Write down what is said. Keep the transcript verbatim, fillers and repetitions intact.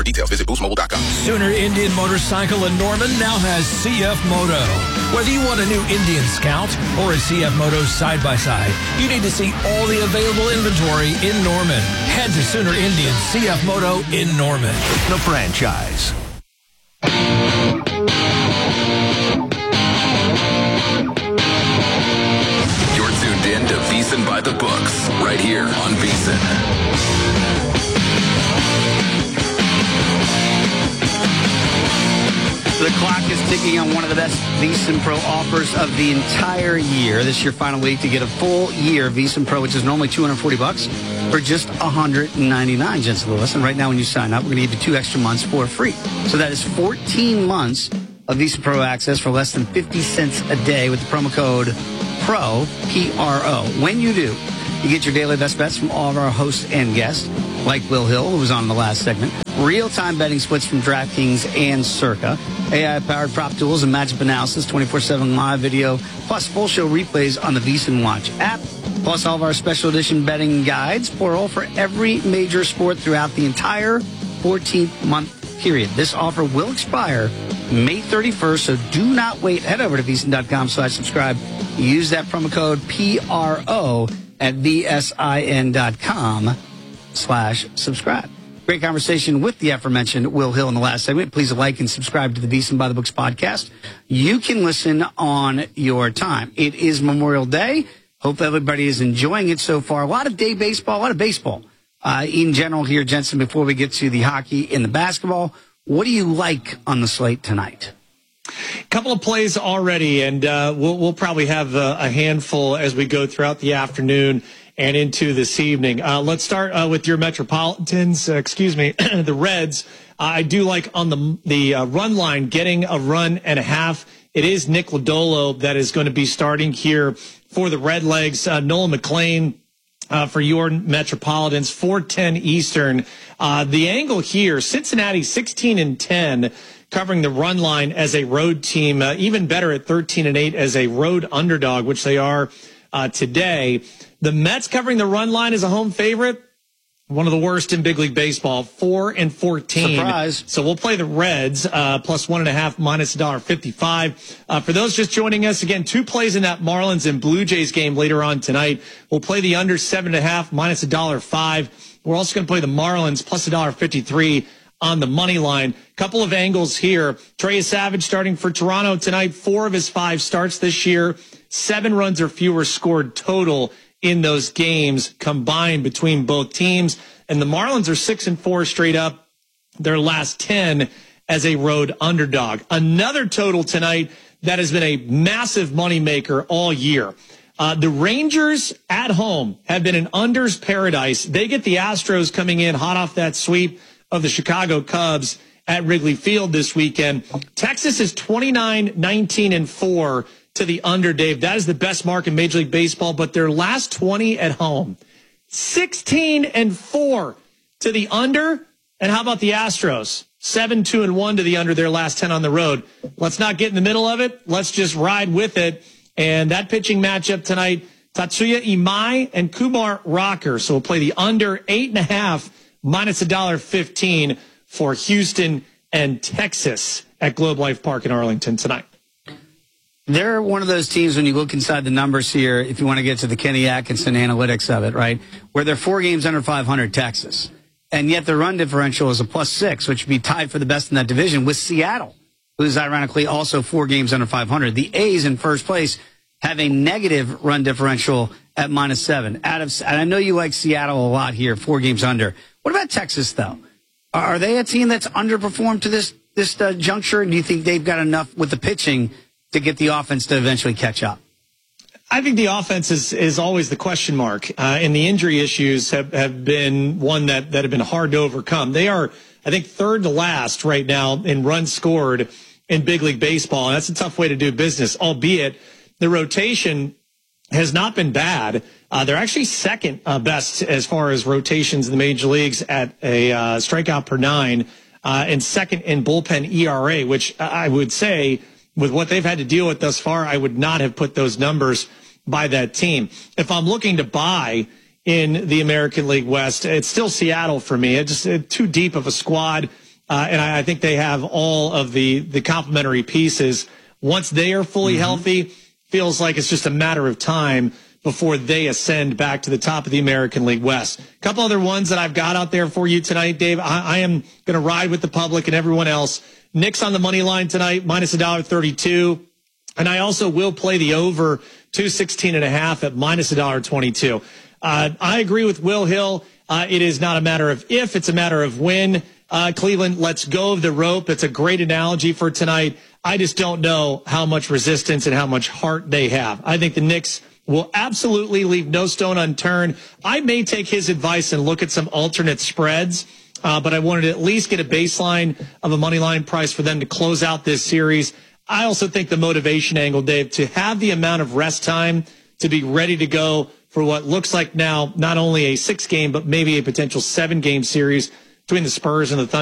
for details. Visit boost mobile dot com. Sooner Indian Motorcycle in Norman now has C F Moto. Whether you want a new Indian Scout or a C F Moto side-by-side, you need to see all the available inventory in Norman. Head to Sooner Indian C F Moto in Norman. The franchise. You're tuned in to VSiN by the Books, right here on VSiN. The clock is ticking on one of the best VSiN Pro offers of the entire year. This is your final week to get a full year of VSiN Pro, which is normally two hundred forty bucks, for just one hundred ninety-nine, Jensen Lewis. And right now when you sign up, we're going to give you two extra months for free. So that is fourteen months of VSiN Pro access for less than fifty cents a day with the promo code PRO, P R O. When you do, you get your daily best bets from all of our hosts and guests, like Will Hill, who was on in the last segment, real-time betting splits from DraftKings and Circa, A I-powered prop tools and matchup analysis, twenty-four seven live video, plus full show replays on the VSiN Watch app, plus all of our special edition betting guides, plural, for every major sport throughout the entire fourteenth month period. This offer will expire May thirty-first, so do not wait. Head over to VSiN.com slash subscribe. Use that promo code P R O at V S I N dot com slash subscribe. Great conversation with the aforementioned Will Hill in the last segment. Please like and subscribe to the VSiN by the Books podcast. You can listen on your time. It is Memorial Day. Hope everybody is enjoying it so far. A lot of day baseball, a lot of baseball uh, in general here, Jensen, before we get to the hockey and the basketball. What do you like on the slate tonight? Couple of plays already, and uh, we'll, we'll probably have a, a handful as we go throughout the afternoon and into this evening. Uh, let's start uh, with your Metropolitans, uh, excuse me, the Reds. Uh, I do like on the the uh, run line, getting a run and a half. It is Nick Lodolo that is going to be starting here for the Redlegs. Uh, Nolan McLean uh, for your Metropolitans, four ten Eastern. Uh, the angle here, Cincinnati sixteen and ten. Covering the run line as a road team, uh, even better at thirteen and eight as a road underdog, which they are uh, today. The Mets covering the run line as a home favorite, one of the worst in big league baseball, four and fourteen. Surprise. So we'll play the Reds, uh, plus one and a half, minus a dollar fifty-five. Uh, for those just joining us, again, two plays in that Marlins and Blue Jays game later on tonight. We'll play the under seven and a half, minus a dollar five. We're also going to play the Marlins, plus a dollar fifty-three. On the money line. Couple of angles here. Trey Savage starting for Toronto tonight. Four of his five starts this year. Seven runs or fewer scored total in those games combined between both teams. And the Marlins are six and four straight up their last ten as a road underdog. Another total tonight that has been a massive moneymaker all year. Uh, the Rangers at home have been an unders paradise. They get the Astros coming in hot off that sweep of the Chicago Cubs at Wrigley Field this weekend. Texas is twenty-nine, nineteen, and four to the under, Dave. That is the best mark in Major League Baseball, but their last twenty at home, sixteen and four to the under. And how about the Astros? seven, two, and one to the under, their last ten on the road. Let's not get in the middle of it. Let's just ride with it. And that pitching matchup tonight, Tatsuya Imai and Kumar Rocker. So we'll play the under eight and a half, minus a dollar fifteen for Houston and Texas at Globe Life Park in Arlington tonight. They're one of those teams, when you look inside the numbers here, if you want to get to the Kenny Atkinson analytics of it, right, where they're four games under five hundred, Texas. And yet the run differential is a plus six, which would be tied for the best in that division with Seattle, who's ironically also four games under five hundred. The A's in first place have a negative run differential at minus seven. Out of, and I know you like Seattle a lot here, four games under. What about Texas, though? Are they a team that's underperformed to this this uh, juncture? Do you think they've got enough with the pitching to get the offense to eventually catch up? I think the offense is, is always the question mark, uh, and the injury issues have, have been one that, that have been hard to overcome. They are, I think, third to last right now in runs scored in big league baseball, and that's a tough way to do business, albeit the rotation has not been bad. Uh, they're actually second uh, best as far as rotations in the major leagues at a uh, strikeout per nine, uh, and second in bullpen E R A, which I would say, with what they've had to deal with thus far, I would not have put those numbers by that team. If I'm looking to buy in the American League West, it's still Seattle for me. It's just uh, too deep of a squad. Uh, and I, I think they have all of the, the complementary pieces. Once they are fully mm-hmm. healthy, feels like it's just a matter of time before they ascend back to the top of the American League West. A couple other ones that I've got out there for you tonight, Dave. I, I am going to ride with the public and everyone else. Knicks on the money line tonight, minus one dollar thirty-two. And I also will play the over two sixteen and a half at minus one dollar twenty-two. Uh, I agree with Will Hill. Uh, it is not a matter of if, it's a matter of when. Uh, Cleveland lets go of the rope. It's a great analogy for tonight. I just don't know how much resistance and how much heart they have. I think the Knicks will absolutely leave no stone unturned. I may take his advice and look at some alternate spreads, uh, but I wanted to at least get a baseline of a money line price for them to close out this series. I also think the motivation angle, Dave, to have the amount of rest time to be ready to go for what looks like now not only a six-game, but maybe a potential seven-game series between the Spurs and the Thunder.